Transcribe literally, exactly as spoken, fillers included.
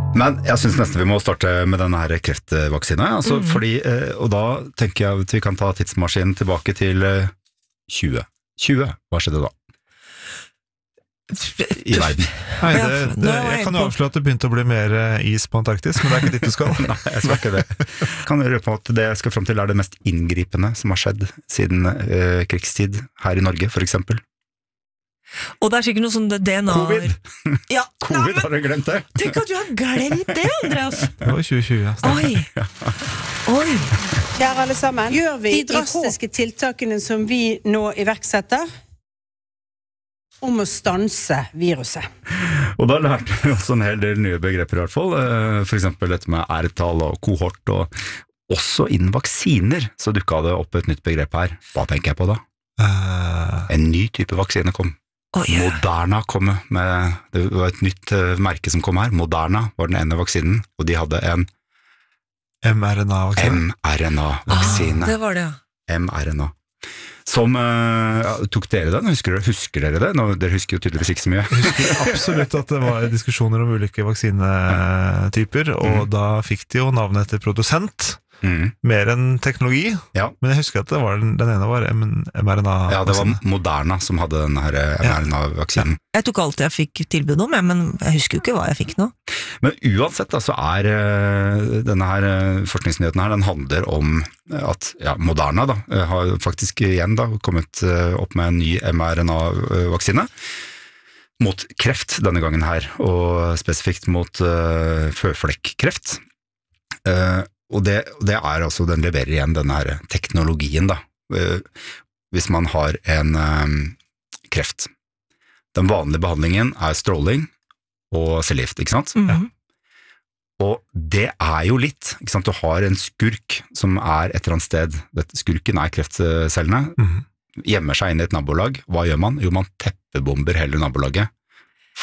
Men jeg synes nesten vi må starte med denne her kreftvaksine, altså, mm. fordi, og da tenker jeg at vi kan ta tidsmaskinen tilbake til tjue tjue, hva skjedde da? I verden. Nei, det, det, jeg kan jo avsløre at det begynte å bli mer is på Antarktis, men det er ikke dit du skal. Nei, jeg skal ikke det. Kan jeg røpe på at det jeg skal frem til er det mest inngripende som har skjedd siden eh, krigstid her i Norge, for eksempel. Og det er sikkert noe sånn D N A... Covid! Ja, Covid, nei, har du glemt det? Tenk at du har glemt det, Andreas! Det var tjue tjue. Oi! Oi! Kjære alle sammen, gjør vi de drastiske tiltakene som vi nå iverksetter om å stanse viruset. Og da lærte vi også en hel del nye begreper i hvert fall, for eksempel dette med R-tall og kohort, og også innen vaksiner så dukket det opp et nytt begrep her. Hva tenker jeg på da? Uh... En ny type vaksine kom. Oh, yeah. Moderna kom med, det var et nytt merke som kom her, Moderna var den ene vaksinen, og de hadde en mRNA-vaksine. mRNA-vaksine. Ah, det var det, ja. mRNA. Som, uh, tok dere den? Husker dere, husker dere det? Nå, dere husker jo tydeligvis ikke så mye. Jeg husker absolutt at det var diskusjoner om ulike vaksinetyper, og mm. da fikk de jo navnet etter produsent, mm. mer enn teknologi, ja. Men jeg husker at det var den, den ene var mRNA-vaksine. Ja, det var Moderna som hadde denne her mRNA-vaksinen. Ja. Jeg tok alt jeg fikk tilbud om, men jeg husker jo ikke hva jeg fikk nå. Men uansett da, så er uh, denne her uh, forskningsnyheten her, den handler om at ja, Moderna da, uh, har faktisk igjen da kommet uh, opp med en ny mRNA-vaksine mot kreft denne gangen her, og spesifikt mot uh, føflekkreft. Uh, og det, det er altså, den leverer igjen denne her teknologien da, uh, hvis man har en um, kreft. Den vanlige behandlingen er stråling og cellegift, ikke sant? Mm-hmm. Og det er jo litt, ikke sant? Du har en skurk som er et eller annet sted, dette, skurken er kreftcellene, mm-hmm. gjemmer seg inn i et nabolag. Hva gjør man? Jo, man teppebomber hele nabolaget